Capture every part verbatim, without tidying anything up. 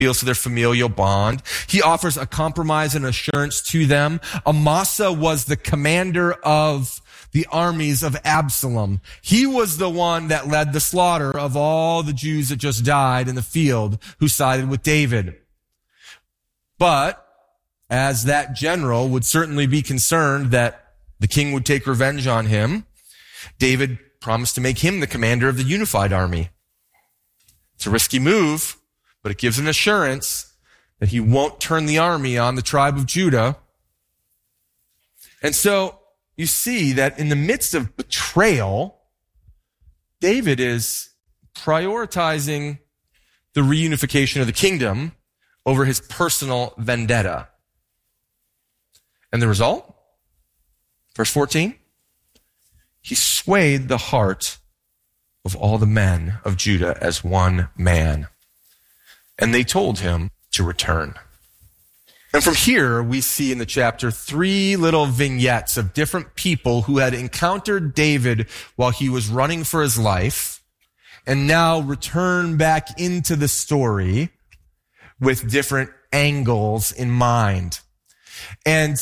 appeals to their familial bond. He offers a compromise and assurance to them. Amasa was the commander of the armies of Absalom. He was the one that led the slaughter of all the Jews that just died in the field who sided with David. But as that general would certainly be concerned that the king would take revenge on him, David promised to make him the commander of the unified army. It's a risky move, but it gives an assurance that he won't turn the army on the tribe of Judah. And so you see that in the midst of betrayal, David is prioritizing the reunification of the kingdom over his personal vendetta. And the result? Verse fourteen, he swayed the heart of all the men of Judah as one man. And they told him to return. And from here, we see in the chapter three little vignettes of different people who had encountered David while he was running for his life and now return back into the story with different angles in mind. And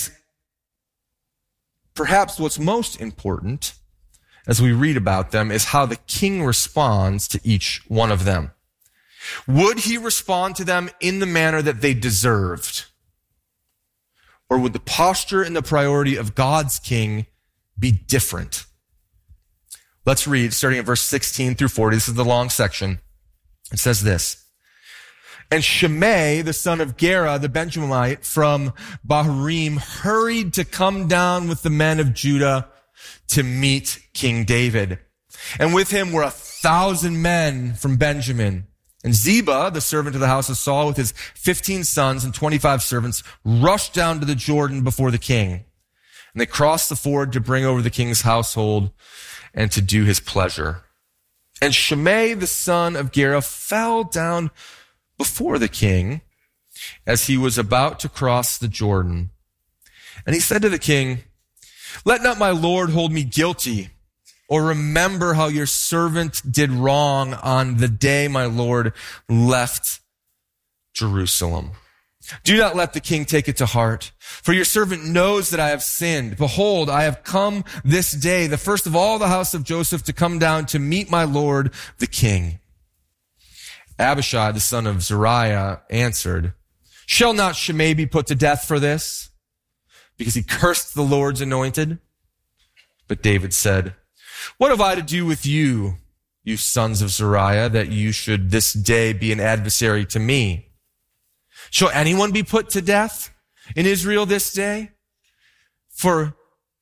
perhaps what's most important as we read about them is how the king responds to each one of them. Would he respond to them in the manner that they deserved? Or would the posture and the priority of God's king be different? Let's read, starting at verse sixteen through forty. This is the long section. It says this. And Shimei, the son of Gera, the Benjaminite from Bahurim, hurried to come down with the men of Judah to meet King David. And with him were a thousand men from Benjamin. And Ziba, the servant of the house of Saul, with his fifteen sons and twenty-five servants, rushed down to the Jordan before the king. And they crossed the ford to bring over the king's household and to do his pleasure. And Shimei, the son of Gera, fell down before the king as he was about to cross the Jordan. And he said to the king, let not my lord hold me guilty, or remember how your servant did wrong on the day my lord left Jerusalem. Do not let the king take it to heart, for your servant knows that I have sinned. Behold, I have come this day, the first of all the house of Joseph, to come down to meet my lord the king. Abishai, the son of Zeruiah, answered, shall not Shimei be put to death for this? Because he cursed the Lord's anointed? But David said, what have I to do with you, you sons of Zeruiah, that you should this day be an adversary to me? Shall anyone be put to death in Israel this day? For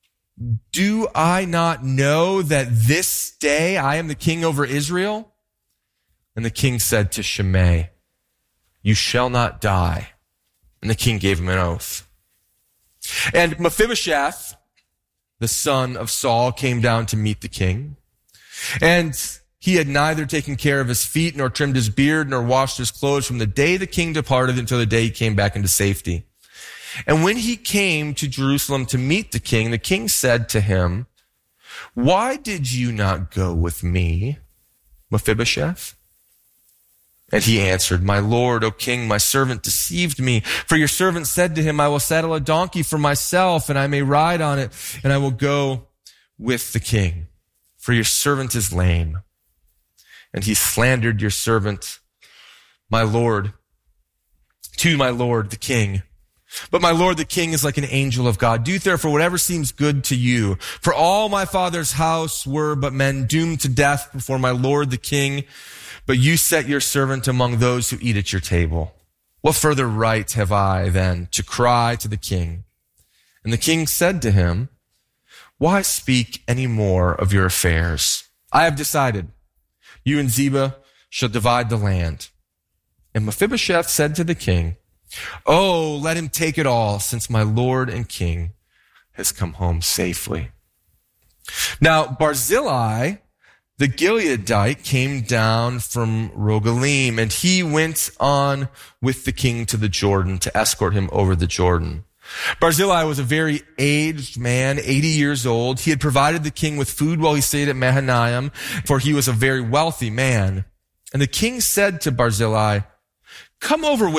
do I not know that this day I am the king over Israel? And the king said to Shimei, you shall not die. And the king gave him an oath. And Mephibosheth, the son of Saul, came down to meet the king. And he had neither taken care of his feet, nor trimmed his beard, nor washed his clothes from the day the king departed until the day he came back into safety. And when he came to Jerusalem to meet the king, the king said to him, why did you not go with me, Mephibosheth? And he answered, my lord, O king, my servant deceived me. For your servant said to him, I will saddle a donkey for myself, and I may ride on it, and I will go with the king. For your servant is lame. And he slandered your servant, my lord, to my lord, the king. But my lord, the king, is like an angel of God. Do therefore whatever seems good to you. For all my father's house were but men doomed to death before my lord, the king. But you set your servant among those who eat at your table. What further right have I then to cry to the king? And the king said to him, why speak any more of your affairs? I have decided. You and Ziba shall divide the land. And Mephibosheth said to the king, oh, let him take it all, since my lord and king has come home safely. Now, Barzillai, the Gileadite, came down from Rogelim, and he went on with the king to the Jordan to escort him over the Jordan. Barzillai was a very aged man, eighty years old. He had provided the king with food while he stayed at Mahanaim, for he was a very wealthy man. And the king said to Barzillai, come over with